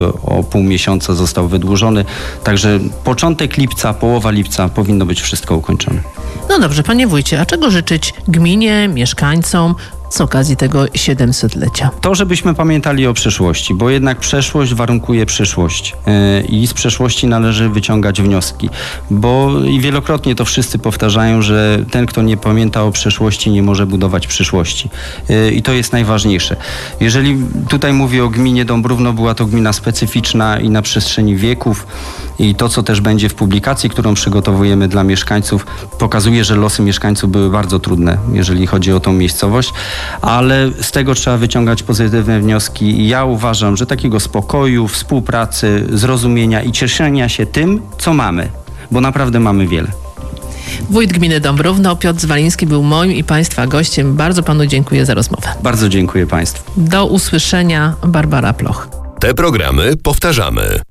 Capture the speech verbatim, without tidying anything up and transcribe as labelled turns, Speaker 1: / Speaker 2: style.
Speaker 1: o pół miesiąca został wydłużony. Także początek lipca, połowa lipca powinno być wszystko ukończone.
Speaker 2: No dobrze, panie wójcie, a czego życzyć gminie, mieszkańcom z okazji tego siedemsetlecia?
Speaker 1: To, żebyśmy pamiętali o przeszłości, bo jednak przeszłość warunkuje przyszłość yy, i z przeszłości należy wyciągać wnioski, bo i wielokrotnie to wszyscy powtarzają, że ten, kto nie pamięta o przeszłości, nie może budować przyszłości. Yy, I to jest najważniejsze. Jeżeli tutaj mówię o gminie Dąbrówno, była to gmina specyficzna i na przestrzeni wieków i to, co też będzie w publikacji, którą przygotowujemy dla mieszkańców, pokazuje, że losy mieszkańców były bardzo trudne, jeżeli chodzi o tą miejscowość. Ale z tego trzeba wyciągać pozytywne wnioski i ja uważam, że takiego spokoju, współpracy, zrozumienia i cieszenia się tym, co mamy, bo naprawdę mamy wiele.
Speaker 2: Wójt gminy Dąbrówno, Piotr Zwaliński, był moim i państwa gościem. Bardzo panu dziękuję za rozmowę.
Speaker 1: Bardzo dziękuję państwu.
Speaker 2: Do usłyszenia. Barbara Ploch.
Speaker 3: Te programy powtarzamy.